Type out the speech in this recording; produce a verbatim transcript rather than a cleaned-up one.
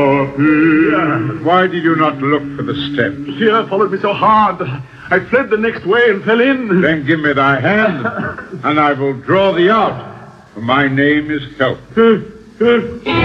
But why did you not look for the steps? Fear followed me so hard. I fled the next way and fell in. Then give me thy hand, and I will draw thee out. For my name is Help.